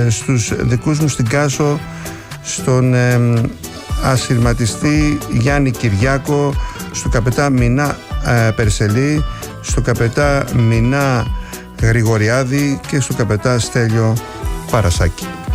στους δικούς μου στην Κάσο, στον ασυρματιστή Γιάννη Κυριάκο, στον καπετά Μινά Περσελή, στον καπετά Μινά Γρηγοριάδη και στον καπετά Στέλιο Παρασάκη.